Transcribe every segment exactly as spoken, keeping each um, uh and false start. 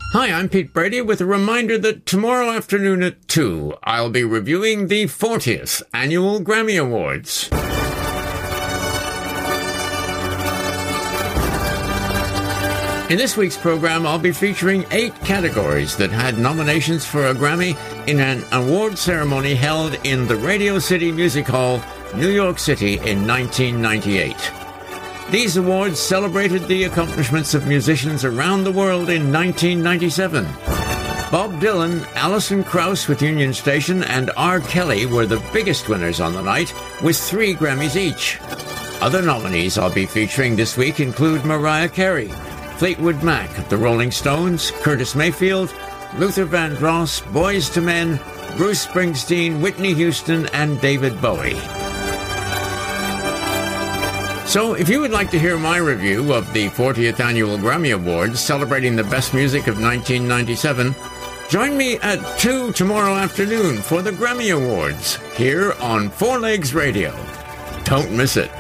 Hi, I'm Pete Brady with a reminder that tomorrow afternoon at two, I'll be reviewing the fortieth Annual Grammy Awards. In this week's program, I'll be featuring eight categories that had nominations for a Grammy in an award ceremony held in the Radio City Music Hall, New York City in nineteen ninety-eight. These awards celebrated the accomplishments of musicians around the world in nineteen ninety-seven. Bob Dylan, Alison Krauss with Union Station, and R. Kelly were the biggest winners on the night, with three Grammys each. Other nominees I'll be featuring this week include Mariah Carey, Fleetwood Mac, The Rolling Stones, Curtis Mayfield, Luther Vandross, Boyz two Men, Bruce Springsteen, Whitney Houston, and David Bowie. So, if you would like to hear my review of the fortieth Annual Grammy Awards celebrating the best music of nineteen ninety-seven, join me at two tomorrow afternoon for the Grammy Awards, here on Four Legs Radio. Don't miss it.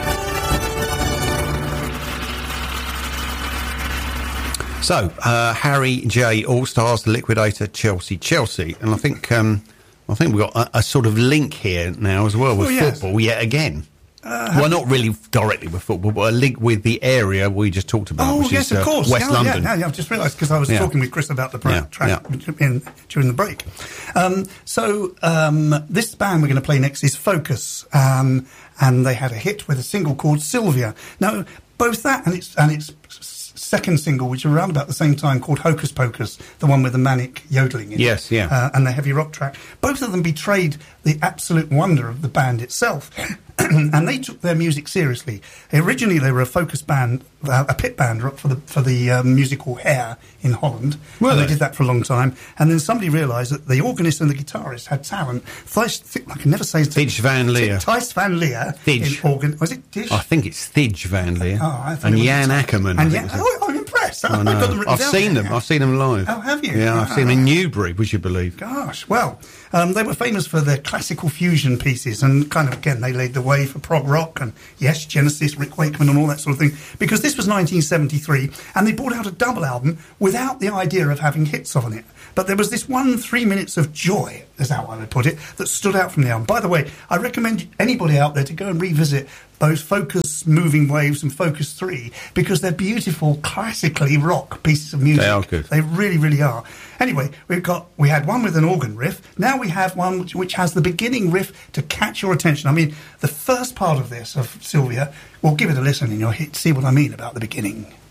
So, uh, Harry J. All-Stars, The Liquidator, Chelsea, Chelsea. And I think um, I think we've got a, a sort of link here now as well with oh, yes. football yet again. Uh, well, not really directly with football, but a link with the area we just talked about, oh, which yes, is of course. Uh, West yeah, London. Yeah, yeah, I've just realised because I was yeah. talking with Chris about the pra- yeah, track yeah. In, during the break. Um, so um, this band we're going to play next is Focus, um, and they had a hit with a single called Sylvia. Now, both that and its and its second single, which was around about the same time, called Hocus Pocus, the one with the manic yodeling in yes, it, yeah. uh, and the heavy rock track, both of them betrayed the absolute wonder of the band itself. And they took their music seriously. Originally, they were a focus band, uh, a pit band for the for the um, musical Hair in Holland. Well, and they did that for a long time. And then somebody realised that the organist and the guitarist had talent. Thijs, I can never say his name. Thijs van Leer. Thijs van Leer. Thij. In organ. Was it Thij? I think it's Thij van Leer. Oh, I and Jan Ackerman. And Jan, oh, I'm impressed. I know. I've, got them I've seen them. Now. I've seen them live. Oh, have you? Yeah, oh, I've seen them in Newbury, would you believe? Gosh, well, um, they were famous for their classical fusion pieces, and kind of, again, they laid the way for prog rock and, yes, Genesis, Rick Wakeman and all that sort of thing, because this was nineteen seventy-three, and they brought out a double album without the idea of having hits on it. But there was this one three minutes of joy, is how I would put it, that stood out from the album. By the way, I recommend anybody out there to go and revisit both Focus Moving Waves and Focus three, because they're beautiful, classically rock pieces of music. They are good. They really, really are. Anyway, we've got we had one with an organ riff. Now we have one which, which has the beginning riff to catch your attention. I mean, the first part of this, of Sylvia, well, give it a listen and you'll hit, see what I mean about the beginning.